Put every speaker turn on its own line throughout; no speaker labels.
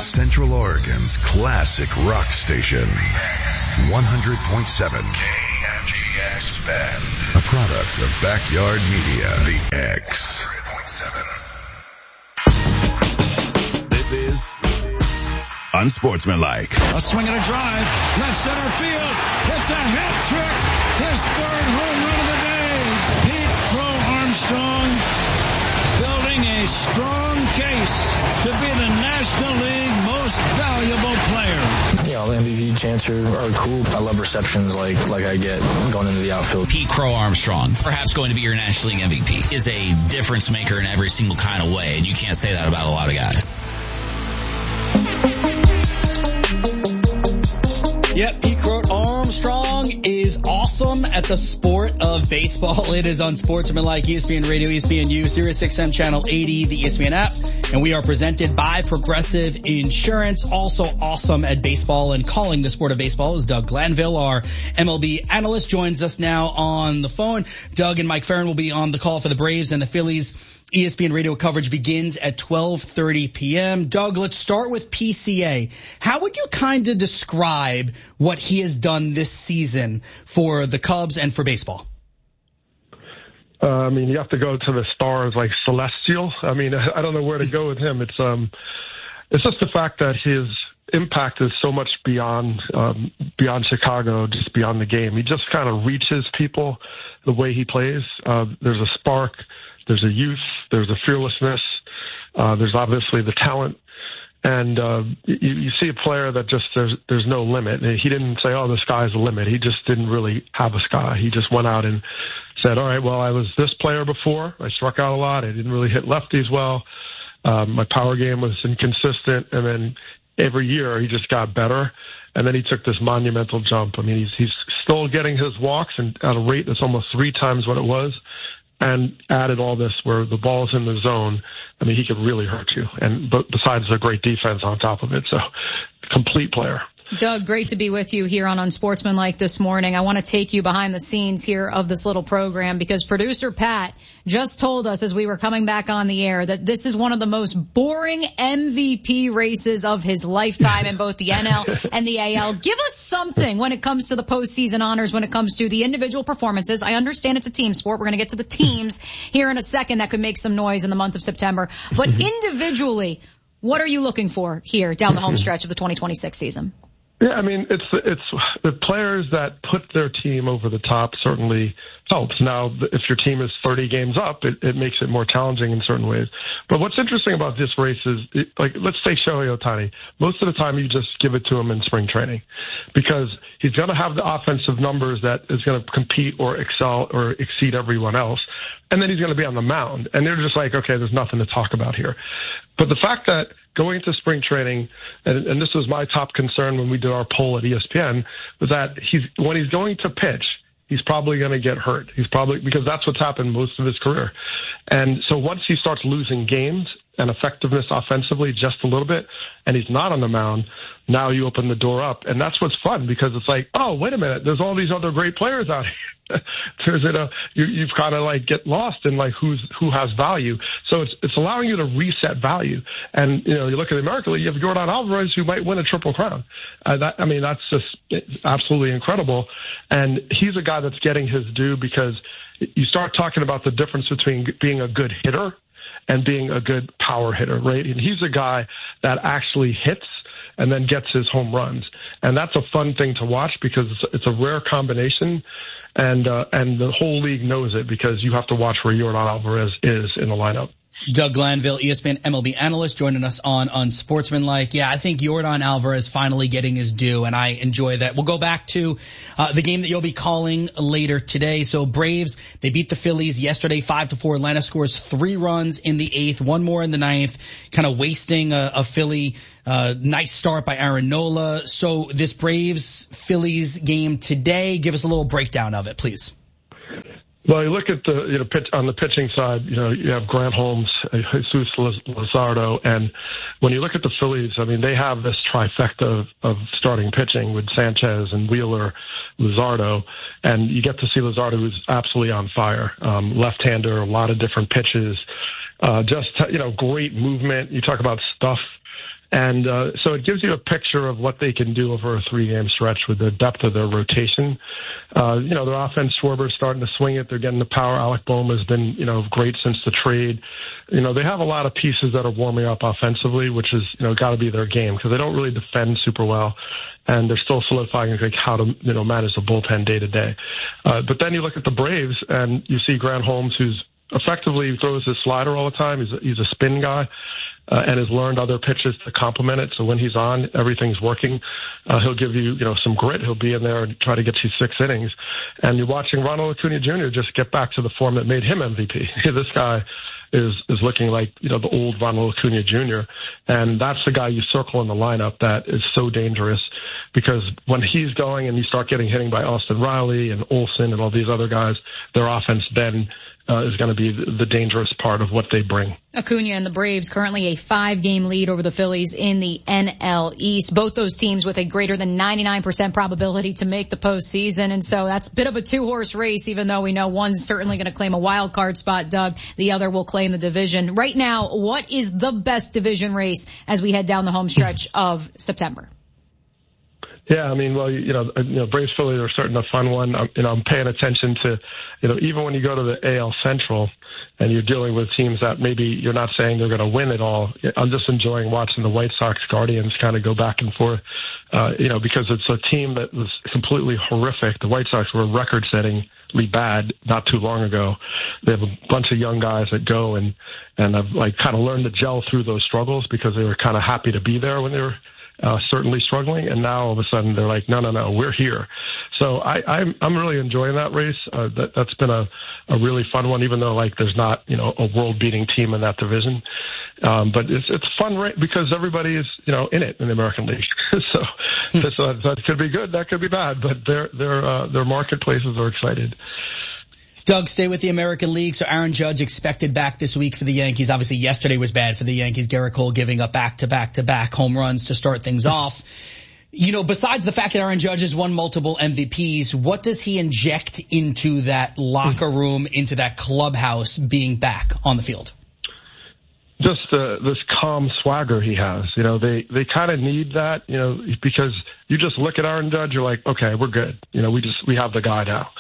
Central Oregon's classic rock station. 100.7 KMGX Bend. A product of Backyard Media. The X. 100.7.
This is Unsportsmanlike.
A swing and a drive. Left center field. It's a hat trick. His third home run of the day. Pete Crow Armstrong building a strong case to be the National League most valuable player.
You know, the MVP chants are cool. I love receptions like I get going into the outfield.
Pete Crow Armstrong, perhaps going to be your National League MVP, is a difference maker in every single kind of way, and you can't say that about a lot of guys.
Yep, Pete Crow Armstrong is awesome at the sport of baseball. It is Unsportsmanlike, ESPN Radio, ESPNU, Sirius XM Channel 80, the ESPN app, and we are presented by Progressive Insurance. Also awesome at baseball and calling the sport of baseball is Doug Glanville, our MLB analyst, joins us now on the phone. Doug and Mike Farron will be on the call for the Braves and the Phillies. ESPN radio coverage begins at 12:30 p.m. Doug, let's start with PCA. How would you kind of describe what he has done this season for the Cubs and for baseball?
You have to go to the stars like celestial. I don't know where to go with him. It's just the fact that his impact is so much beyond Chicago, just beyond the game. He just kind of reaches people the way he plays. There's a spark. There's a youth, there's a fearlessness, there's obviously the talent, and you see a player that just there's no limit. He didn't say, "Oh, the sky's the limit." He just didn't really have a sky. He just went out and said, "All right, well, I was this player before. I struck out a lot. I didn't really hit lefties well. My power game was inconsistent, and then every year he just got better." And then he took this monumental jump. He's still getting his walks and at a rate that's almost 3 times what it was. And added all this where the ball's in the zone. He could really hurt you. But besides the great defense on top of it. So, complete player.
Doug, great to be with you here on Unsportsmanlike this morning. I want to take you behind the scenes here of this little program because producer Pat just told us as we were coming back on the air that this is one of the most boring MVP races of his lifetime in both the NL and the AL. Give us something when it comes to the postseason honors, when it comes to the individual performances. I understand it's a team sport. We're going to get to the teams here in a second that could make some noise in the month of September. But individually, what are you looking for here down the home stretch of the 2026 season?
Yeah, it's the players that put their team over the top certainly helps. Now, if your team is 30 games up, it makes it more challenging in certain ways. But what's interesting about this race is, let's say Shohei Ohtani. Most of the time, you just give it to him in spring training because he's going to have the offensive numbers that is going to compete or excel or exceed everyone else. And then he's going to be on the mound. And they're just like, okay, there's nothing to talk about here. But the fact that going into spring training, and this was my top concern when we did our poll at ESPN, was that when he's going to pitch, he's probably going to get hurt. Because that's what's happened most of his career. And so once he starts losing games and effectiveness offensively just a little bit, and he's not on the mound, now you open the door up. And that's what's fun because it's like, oh, wait a minute, there's all these other great players out here. You've kind of get lost in who has value. So it's allowing you to reset value. And, you look at the American League, you have Yordan Alvarez who might win a Triple Crown. That's just absolutely incredible. And he's a guy that's getting his due because you start talking about the difference between being a good hitter and being a good power hitter, right? And he's a guy that actually hits and then gets his home runs. And that's a fun thing to watch because it's a rare combination. And the whole league knows it because you have to watch where Yordan Alvarez is in the lineup.
Doug Glanville, ESPN MLB analyst, joining us on Unsportsmanlike. Yeah, I think Yordan Alvarez finally getting his due, and I enjoy that. We'll go back to the game that you'll be calling later today. So Braves, they beat the Phillies yesterday 5-4. Atlanta scores 3 runs in the 8th, 1 more in the 9th, kind of wasting a Philly nice start by Aaron Nola. So this Braves-Phillies game today, give us a little breakdown of it, please.
Well, you look at the pitch on the pitching side. You have Grant Holmes, Jesus Luzardo, and when you look at the Phillies, they have this trifecta of starting pitching with Sanchez and Wheeler, Luzardo, and you get to see Luzardo, who's absolutely on fire. Left-hander, a lot of different pitches, great movement. You talk about stuff. And so it gives you a picture of what they can do over a 3-game stretch with the depth of their rotation. Their offense, Schwarber's starting to swing it. They're getting the power. Alec Bohm has been, great since the trade. They have a lot of pieces that are warming up offensively, which is, got to be their game because they don't really defend super well. And they're still solidifying how to, manage the bullpen day to day. But then you look at the Braves and you see Grant Holmes, who's effectively throws his slider all the time. He's a spin guy. And has learned other pitches to complement it. So when he's on, everything's working. He'll give you, some grit. He'll be in there and try to get you 6 innings. And you're watching Ronald Acuna Jr. just get back to the form that made him MVP. This guy is looking like, the old Ronald Acuna Jr. And that's the guy you circle in the lineup that is so dangerous because when he's going and you start getting hitting by Austin Riley and Olsen and all these other guys, their offense then is going to be the dangerous part of what they bring.
Acuna and the Braves currently a 5-game lead over the Phillies in the NL East. Both those teams with a greater than 99% probability to make the postseason. And so that's a bit of a 2-horse race, even though we know one's certainly going to claim a wild card spot, Doug. The other will claim the division. Right now, what is the best division race as we head down the home stretch of September?
Yeah, I mean, well, Braves Phillies are certainly a fun one. I'm paying attention to, even when you go to the AL Central and you're dealing with teams that maybe you're not saying they're going to win it all. I'm just enjoying watching the White Sox Guardians kind of go back and forth, because it's a team that was completely horrific. The White Sox were record-settingly bad not too long ago. They have a bunch of young guys that go and have kind of learned to gel through those struggles because they were kind of happy to be there when they were certainly struggling, and now all of a sudden they're like, no, we're here. So I'm really enjoying that race. That's been a really fun one, even though there's not a world-beating team in that division. But it's fun because everybody is in it in the American League. so that could be good, that could be bad, but their marketplaces are excited.
Doug, stay with the American League. So Aaron Judge expected back this week for the Yankees. Obviously, yesterday was bad for the Yankees. Gerrit Cole giving up back-to-back home runs to start things off. Besides the fact that Aaron Judge has won multiple MVPs, what does he inject into that locker room, into that clubhouse being back on the field?
Just this calm swagger he has. They kind of need that, because you just look at Aaron Judge, you're like, okay, we're good. We have the guy now.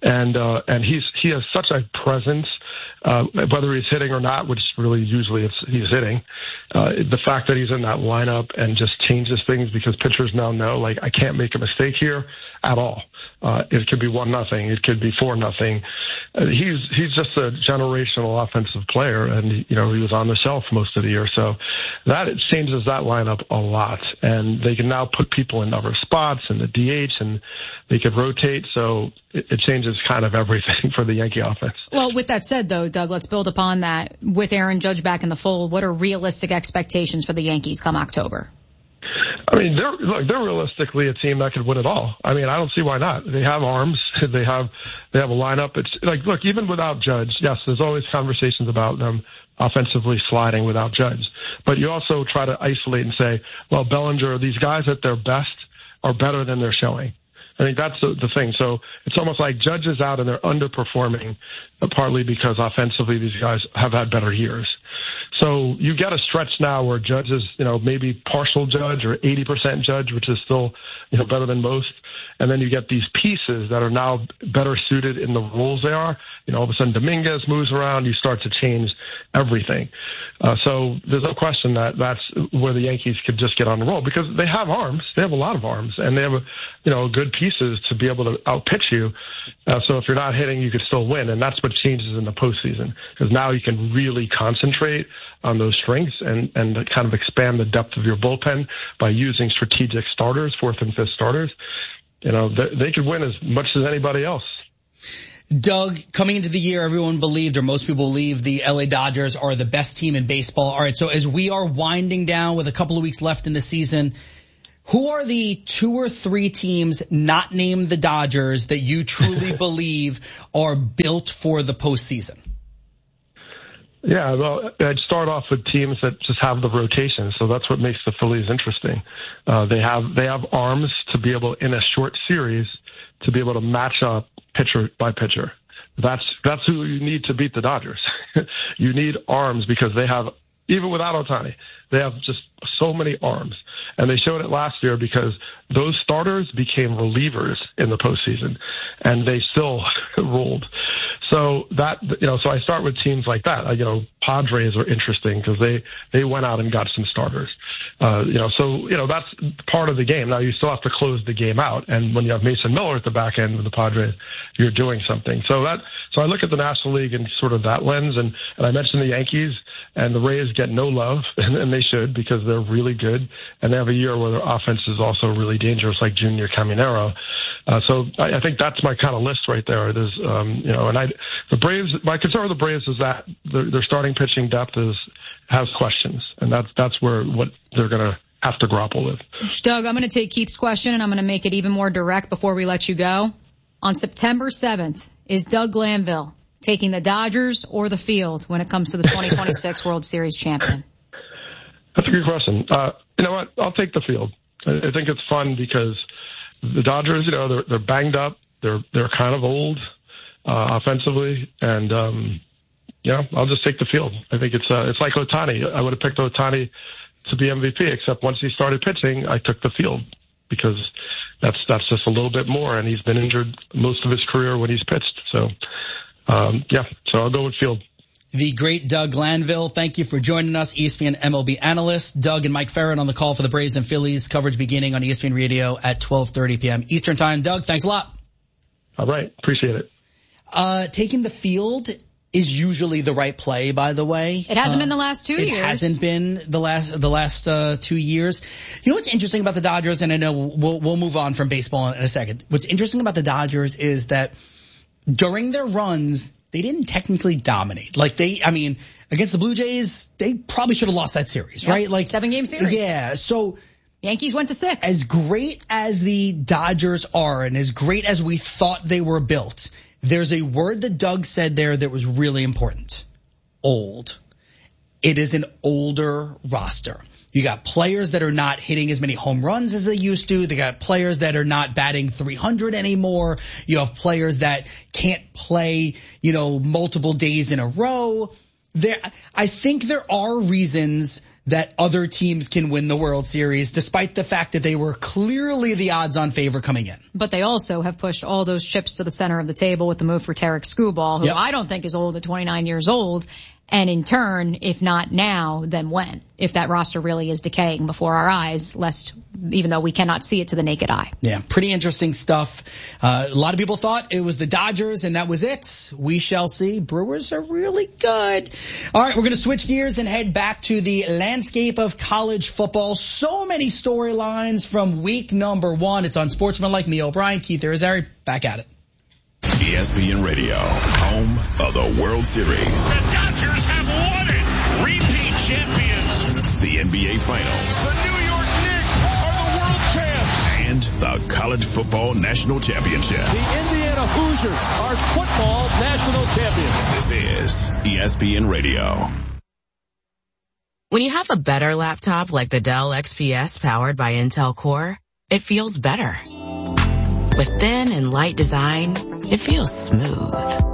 And he has such a presence, whether he's hitting or not, which really usually he's hitting. The fact that he's in that lineup and just changes things because pitchers now know, I can't make a mistake here at all. It could be 1-0. It could be 4-0. He's just a generational offensive player, and he was on the shelf most of the year. So that it changes that lineup a lot, and they can now put people in other spots and the DH, and they could rotate. So it changes kind of everything for the Yankee offense. Well,
with that said, though, Doug, let's build upon that. With Aaron Judge back in the fold, what are realistic expectations for the Yankees come October?
I mean, they're realistically a team that could win it all. I mean, I don't see why not. They have arms. They have a lineup. It's look, even without Judge, yes, there's always conversations about them offensively sliding without Judge. But you also try to isolate and say, well, Bellinger, these guys at their best are better than they're showing. I think that's the thing. So it's almost like Judge is out and they're underperforming, partly because offensively these guys have had better years. So you get a stretch now where Judge is, maybe partial Judge or 80% Judge, which is still, better than most. And then you get these pieces that are now better suited in the roles they are. All of a sudden Dominguez moves around. You start to change everything. So there's no question that that's where the Yankees could just get on the roll because they have arms. They have a lot of arms, and they have, good pieces to be able to outpitch you. So if you're not hitting, you could still win. And that's what changes in the postseason because now you can really concentrate on those strengths and kind of expand the depth of your bullpen by using strategic starters, 4th and 5th starters. They could win as much as anybody else.
Doug, coming into the year, everyone believed, or most people believe, the LA Dodgers are the best team in baseball. All right, so as we are winding down with a couple of weeks left in the season, who are the 2 or 3 teams not named the Dodgers that you truly believe are built for the postseason?
Yeah, well, I'd start off with teams that just have the rotation, so that's what makes the Phillies interesting. They have arms to be able, in a short series, to be able to match up pitcher by pitcher. That's who you need to beat the Dodgers. You need arms because they have even without Ohtani. They have just so many arms. And they showed it last year because those starters became relievers in the postseason, and they still ruled. So so I start with teams like that. Padres are interesting because they went out and got some starters. That's part of the game. Now you still have to close the game out, and when you have Mason Miller at the back end of the Padres, you're doing something. So I look at the National League in sort of that lens, and I mentioned the Yankees and the Rays get no love, and they should, because they're really good, and they have a year where their offense is also really dangerous, like Junior Caminero. So I think that's my kind of list right there. There's, the Braves. My concern with the Braves is that their starting pitching depth has questions, and that's what they're going to have to grapple with.
Doug, I'm going to take Keith's question, and I'm going to make it even more direct before we let you go. On September 7th, is Doug Glanville taking the Dodgers or the field when it comes to the 2026 World Series champion?
That's a good question. You know what? I'll take the field. I think it's fun because the Dodgers, they're banged up. They're kind of old offensively, and I'll just take the field. I think it's like Ohtani. I would have picked Ohtani to be MVP, except once he started pitching, I took the field because that's just a little bit more, and he's been injured most of his career when he's pitched. So, so I'll go with field.
The great Doug Glanville, thank you for joining us, ESPN MLB analyst. Doug and Mike Ferrin on the call for the Braves and Phillies. Coverage beginning on ESPN Radio at 12:30 p.m. Eastern Time. Doug, thanks a lot.
All right. Appreciate it.
Taking the field is usually the right play, by the way.
It hasn't been the last 2 years.
It hasn't been the last 2 years. You know what's interesting about the Dodgers, and I know we'll move on from baseball in a second. What's interesting about the Dodgers is that during their runs, they didn't technically dominate. Against the Blue Jays, they probably should have lost that series, right?
7-game series.
Yeah. So
Yankees went to 6.
As great as the Dodgers are, and as great as we thought they were built, there's a word that Doug said there that was really important. Old. It is an older roster. You got players that are not hitting as many home runs as they used to. They got players that are not batting 300 anymore. You have players that can't play, multiple days in a row. I think there are reasons that other teams can win the World Series, despite the fact that they were clearly the odds-on favorite coming in.
But they also have pushed all those chips to the center of the table with the move for Tarek Skubal, who I don't think is old at 29 years old. And in turn, if not now, then when? If that roster really is decaying before our eyes, even though we cannot see it to the naked eye.
Yeah, pretty interesting stuff. A lot of people thought it was the Dodgers and that was it. We shall see. Brewers are really good. All right, we're going to switch gears and head back to the landscape of college football. So many storylines from week number 1. It's on Sportsman Like Me. O'Brien, Keith Irizarry, back at it.
ESPN Radio, home of the World Series.
The Dodgers have won it. Repeat champions.
The NBA Finals.
The New York Knicks are the world champs.
And the College Football National Championship.
The Indiana Hoosiers are football national champions.
This is ESPN Radio.
When you have a better laptop like the Dell XPS powered by Intel Core, it feels better. With thin and light design, it feels smooth.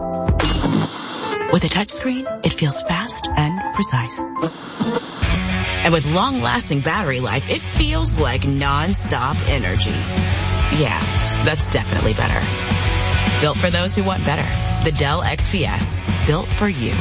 With a touchscreen, it feels fast and precise. And with long-lasting battery life, it feels like non-stop energy. Yeah, that's definitely better. Built for those who want better. The Dell XPS. Built for you.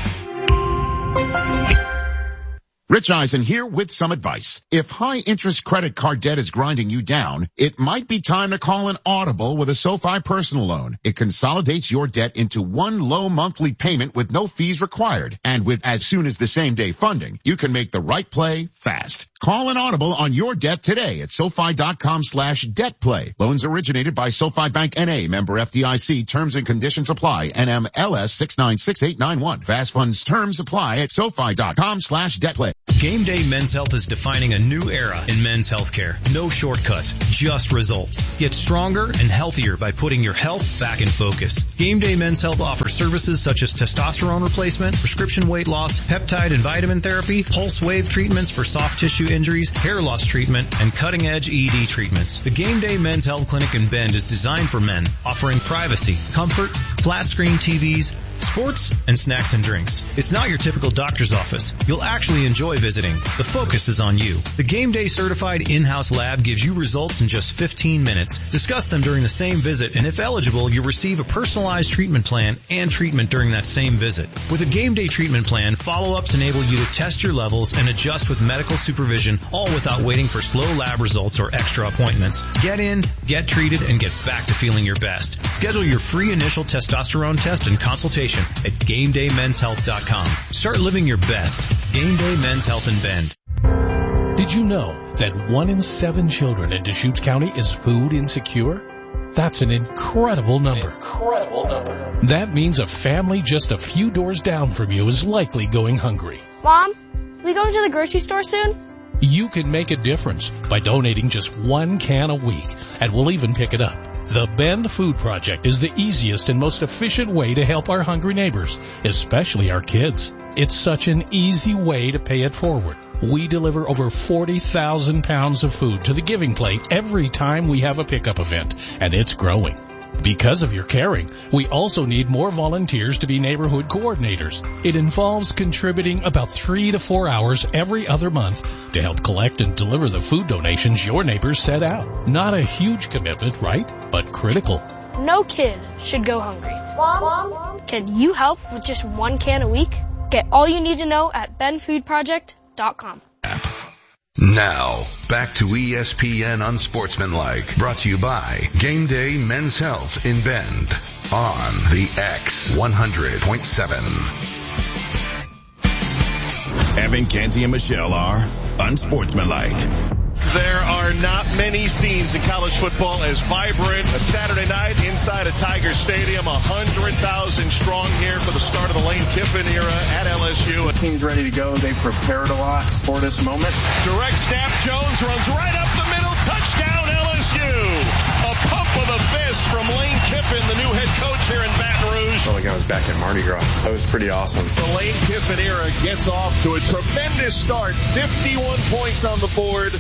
Rich Eisen here with some advice. If high-interest credit card debt is grinding you down, it might be time to call an audible with a SoFi personal loan. It consolidates your debt into one low monthly payment with no fees required. And with as soon as the same day funding, you can make the right play fast. Call an audible on your debt today at SoFi.com/debtplay. Loans originated by SoFi Bank N.A. Member FDIC. Terms and conditions apply. NMLS 696891. Fast funds terms apply at SoFi.com/debtplay.
Game Day Men's Health is defining a new era in men's healthcare. No shortcuts, just results. Get stronger and healthier by putting your health back in focus. Game Day Men's Health offers services such as testosterone replacement, prescription weight loss, peptide and vitamin therapy, pulse wave treatments for soft tissue injuries, hair loss treatment, and cutting-edge ED treatments. The Game Day Men's Health Clinic in Bend is designed for men, offering privacy, comfort, flat screen TVs, sports, and snacks and drinks. It's not your typical doctor's office. You'll actually enjoy visiting. The focus is on you. The Game Day certified in-house lab gives you results in just 15 minutes. Discuss them during the same visit, and if eligible, you'll receive a personalized treatment plan and treatment during that same visit. With a Game Day treatment plan, follow-ups enable you to test your levels and adjust with medical supervision, all without waiting for slow lab results or extra appointments. Get in, get treated, and get back to feeling your best. Schedule your free initial testosterone test and consultation at GameDayMen'sHealth.com. Start living your best. Game Day Men's Health in Bend.
Did you know that 1 in 7 children in Deschutes County is food insecure? That's an incredible number. That means a family just a few doors down from you is likely going hungry.
Mom, we going to the grocery store soon?
You can make a difference by donating just 1 can a week, and we'll even pick it up. The Bend Food Project is the easiest and most efficient way to help our hungry neighbors, especially our kids. It's such an easy way to pay it forward. We deliver over 40,000 pounds of food to the Giving Plate every time we have a pickup event, and it's growing. Because of your caring, we also need more volunteers to be neighborhood coordinators. It involves contributing about 3 to 4 hours every other month to help collect and deliver the food donations your neighbors set out. Not a huge commitment, right? But critical.
No kid should go hungry. Mom, can you help with just 1 can a week? Get all you need to know at benfoodproject.com.
Now, back to ESPN Unsportsmanlike, brought to you by Game Day Men's Health in Bend on the X 100.7.
Evan, Canty, and Michelle are Unsportsmanlike.
There are not many scenes in college football as vibrant a Saturday night inside a Tiger Stadium. 100,000 strong here for the start of the Lane Kiffin era at LSU.
The team's ready to go. They've prepared a lot for this moment.
Direct snap. Jones runs right up the middle. Touchdown LSU. A pump of the fist from Lane Kiffin, the new head coach here in Baton Rouge.
Felt like I was back at Mardi Gras. That was pretty awesome.
The Lane Kiffin era gets off to a tremendous start. 51 points on the board.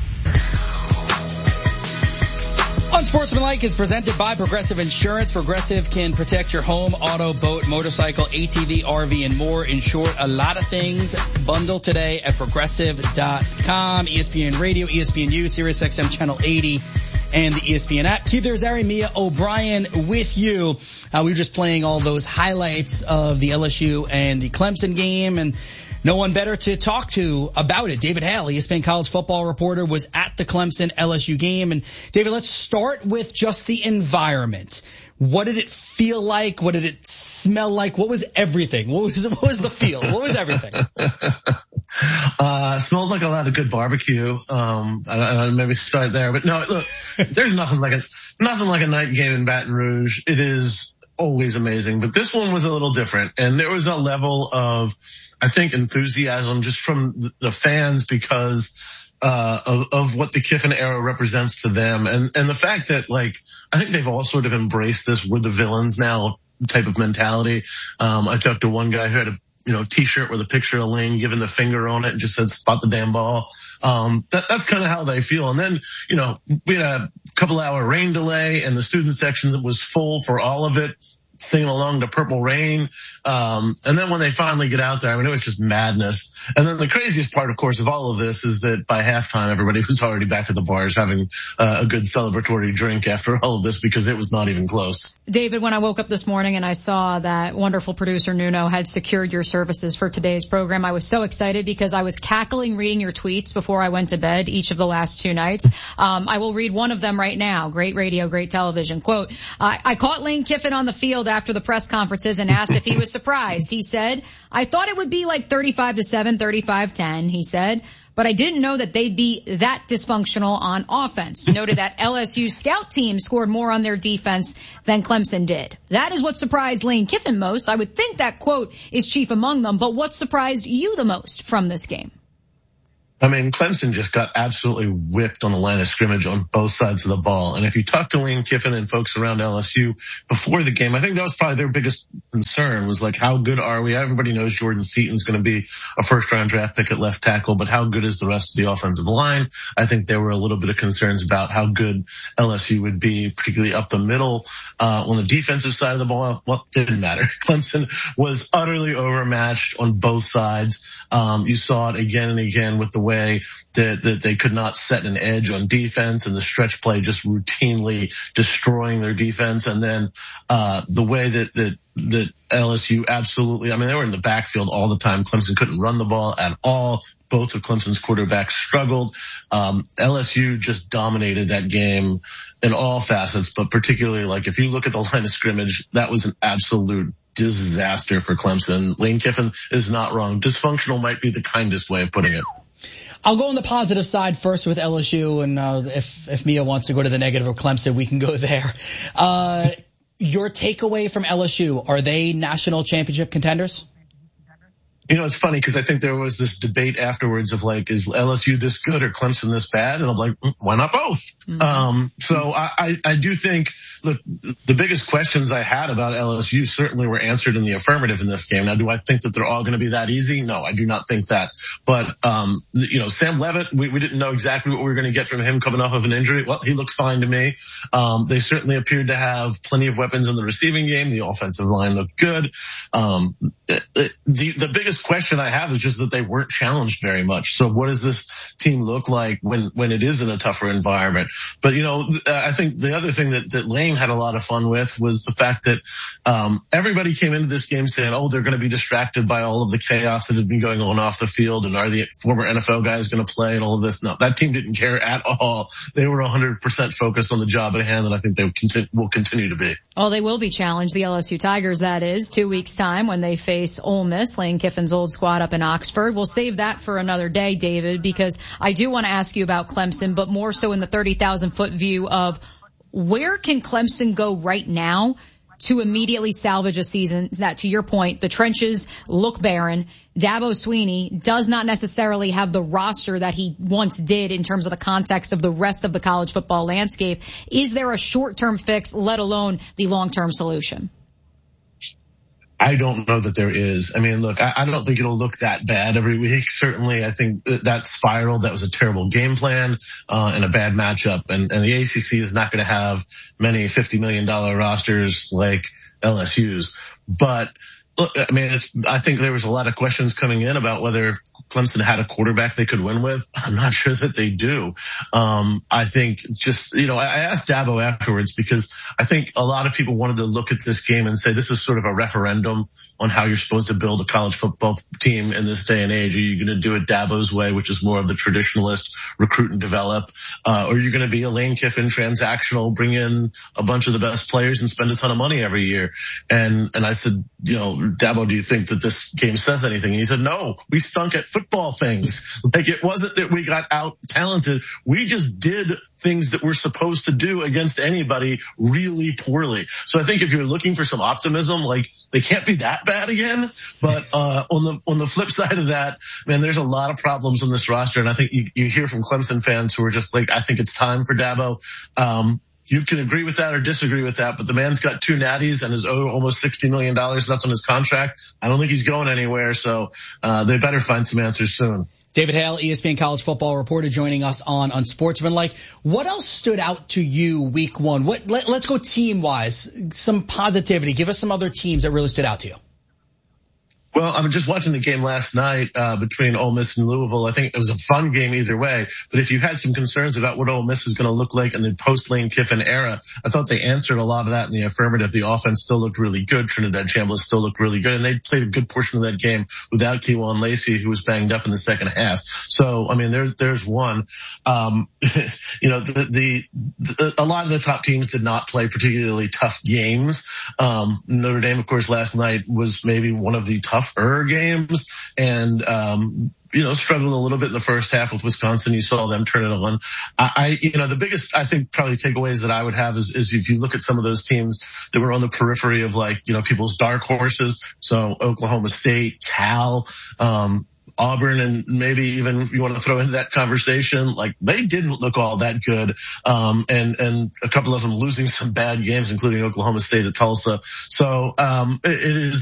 Unsportsmanlike is presented by Progressive Insurance. Progressive can protect your home, auto, boat, motorcycle, ATV, RV, and more. In short, a lot of things. Bundle today at Progressive.com. ESPN Radio, ESPNU, SiriusXM Channel 80, and the ESPN app. Keith Irizarry, Mia O'Brien with you. We were just playing all those highlights of the LSU and the Clemson game, and no one better to talk to about it. David Hale, ESPN college football reporter, was at the Clemson LSU game. And David, let's start with just the environment. What did it feel like? What did it smell like? What was everything? What was the feel? What was everything?
Smelled like a lot of good barbecue. Maybe start there, but no, look, there's nothing like a night game in Baton Rouge. It is always amazing, but this one was a little different, and there was a level of, I think, enthusiasm just from the fans because of what the Kiffin era represents to them, and the fact that, like, I think they've all sort of embraced this "we're the villains now" type of mentality. I talked to one guy who had a t-shirt with a picture of Lane giving the finger on it and just said "spot the damn ball." That's kind of how they feel. And then we had a couple hour rain delay, and the student section was full for all of it, singing along to Purple Rain. And then when they finally get out there, I mean, it was just madness. And then the craziest part, of course, of all of this is that by halftime, everybody was already back at the bars having a good celebratory drink after all of this, because it was not even close.
David, when I woke up this morning and I saw that wonderful producer Nuno had secured your services for today's program, I was so excited because I was cackling reading your tweets before I went to bed each of the last 2 nights. I will read one of them right now. Great radio, great television. Quote, I caught Lane Kiffin on the field after the press conferences and asked if he was surprised. He said, I thought it would be like 35-7, 35-10, he said, but I didn't know that they'd be that dysfunctional on offense. Noted that LSU scout team scored more on their defense than Clemson did. That is what surprised Lane Kiffin most. I would think that quote is chief among them, but what surprised you the most from this game?
I mean, Clemson just got absolutely whipped on the line of scrimmage on both sides of the ball. And if you talk to Lane Kiffin and folks around LSU before the game, I think that was probably their biggest concern was like, how good are we? Everybody knows Jordan Seaton's going to be a first-round draft pick at left tackle, but how good is the rest of the offensive line? I think there were a little bit of concerns about how good LSU would be, particularly up the middle. On the defensive side of the ball, well, it didn't matter. Clemson was utterly overmatched on both sides. You saw it again and again with the way that they could not set an edge on defense and the stretch play just routinely destroying their defense. And then the way that LSU absolutely, I mean, they were in the backfield all the time. Clemson couldn't run the ball at all. Both of Clemson's quarterbacks struggled. LSU just dominated that game in all facets, but particularly like if you look at the line of scrimmage, that was an absolute disaster for Clemson. Lane Kiffin is not wrong. Dysfunctional might be the kindest way of putting it.
I'll go on the positive side first with LSU, and if Mia wants to go to the negative of Clemson, we can go there. Your takeaway from LSU, are they national championship contenders?
You know, it's funny because I think there was this debate afterwards of like, is LSU this good or Clemson this bad? And I'm like, why not both? Mm-hmm. So I do think, look, the biggest questions I had about LSU certainly were answered in the affirmative in this game. Now, do I think that they're all going to be that easy? No, I do not think that. But, you know, Sam Leavitt, we didn't know exactly what we were going to get from him coming off of an injury. Well, he looks fine to me. They certainly appeared to have plenty of weapons in the receiving game. The offensive line looked good. The biggest question I have is just that they weren't challenged very much. So what does this team look like when it is in a tougher environment? But, you know, I think the other thing that Lane had a lot of fun with was the fact that everybody came into this game saying, oh, they're going to be distracted by all of the chaos that had been going on off the field, and are the former NFL guys going to play and all of this? No, that team didn't care at all. They were 100% focused on the job at hand, and I think they will continue to be.
Oh, they will be challenged, the LSU Tigers, that is, 2 weeks' time when they face Ole Miss, Lane Kiffin's old squad up in Oxford. We'll save that for another day, David, because I do want to ask you about Clemson, but more so in the 30,000-foot view of where can Clemson go right now to immediately salvage a season that, to your point, the trenches look barren. Dabo Swinney does not necessarily have the roster that he once did in terms of the context of the rest of the college football landscape. Is there a short-term fix, let alone the long-term solution?
I don't know that there is. I mean, look, I don't think it'll look that bad every week. Certainly, I think that spiral, that was a terrible game plan, and a bad matchup. And the ACC is not going to have many $50 million rosters like LSU's. But look, I mean, I think there was a lot of questions coming in about whether Clemson had a quarterback they could win with. I'm not sure that they do. I think just, you know, I asked Dabo afterwards because I think a lot of people wanted to look at this game and say this is sort of a referendum on how you're supposed to build a college football team in this day and age. Are you going to do it Dabo's way, which is more of the traditionalist recruit and develop? Or are you going to be a Lane Kiffin transactional, bring in a bunch of the best players and spend a ton of money every year? And I said, you know, Dabo, do you think that this game says anything? And he said, no, we stunk at football things. Like, it wasn't that we got out talented. We just did things that we're supposed to do against anybody really poorly. So I think if you're looking for some optimism, like, they can't be that bad again. But on the flip side of that, man, there's a lot of problems on this roster. And I think you hear from Clemson fans who are just like, I think it's time for Dabo. You can agree with that or disagree with that, but the man's got 2 natties and is owed almost $60 million left on his contract. I don't think he's going anywhere, so they better find some answers soon.
David Hale, ESPN college football reporter, joining us on Unsportsmanlike. What else stood out to you week one? Let's go team-wise, some positivity. Give us some other teams that really stood out to you.
Well, I'm just watching the game last night between Ole Miss and Louisville. I think it was a fun game either way. But if you had some concerns about what Ole Miss is going to look like in the post-Lane Kiffin era, I thought they answered a lot of that in the affirmative. The offense still looked really good. Trinidad Chambliss still looked really good. And they played a good portion of that game without Kewan Lacey, who was banged up in the second half. So, I mean, there's one. You know, a lot of the top teams did not play particularly tough games. Notre Dame, of course, last night was maybe one of the tougher games, and you know, struggled a little bit in the first half with Wisconsin. You saw them turn it on. You know, the biggest, I think, probably takeaways that I would have is if you look at some of those teams that were on the periphery of, like, you know, people's dark horses. So Oklahoma State, Cal, Auburn, and maybe even you want to throw into that conversation, like they didn't look all that good. And a couple of them losing some bad games, including Oklahoma State at Tulsa. So, it is